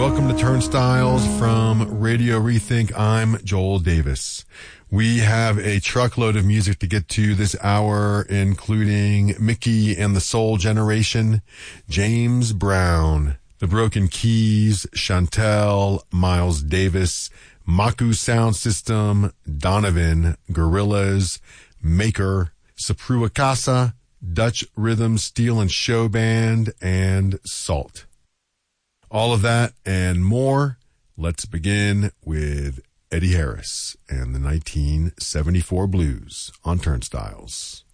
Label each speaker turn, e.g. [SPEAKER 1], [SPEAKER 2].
[SPEAKER 1] Welcome to Turnstiles from Radio Rethink. I'm Joel Davis. We have a truckload of music to get to this hour, including Mickey and the Soul Generation, James Brown, The Broken Keys, Chantel, Miles Davis, Maku Sound System, Donovan, Gorillaz, Maker, Saprua Casa, Dutch Rhythm Steel and Show Band, and Salt. All of that and more. Let's begin with Eddie Harris and the 1974 Blues on Turnstiles.